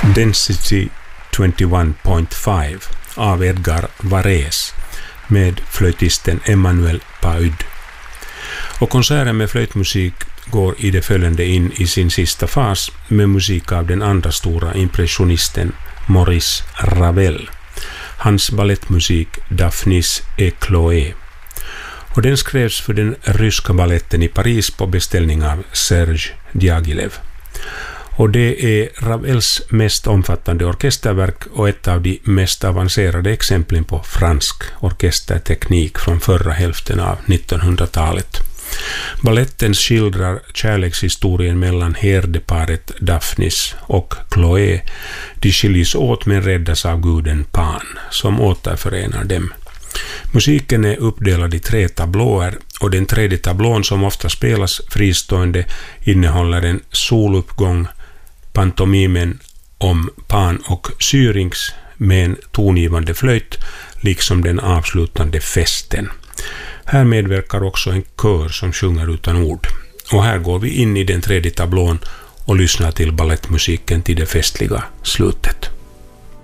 Density 21.5 av Edgar Varese med flöjtisten Emmanuel Paud. Och konserten med flöjtmusik går i det följande in i sin sista fas med musik av den andra stora impressionisten Maurice Ravel. Hans ballettmusik Daphnis et Chloé. Och den skrevs för den ryska balletten i Paris på beställning av Serge Diaghilev. Och det är Ravels mest omfattande orkesterverk och ett av de mest avancerade exemplen på fransk orkesterteknik från förra hälften av 1900-talet. Balletten skildrar kärlekshistorien mellan herdeparet Daphnis och Chloé. De skiljs åt men räddas av guden Pan som återförenar dem. Musiken är uppdelad i 3 tablåer och den tredje tablån som ofta spelas fristående innehåller en soluppgång, pantomimen om Pan och Syrinx med en tongivande flöjt liksom den avslutande festen. Här medverkar också en kör som sjunger utan ord. Och här går vi in i den tredje tablån och lyssnar till ballettmusiken till det festliga slutet.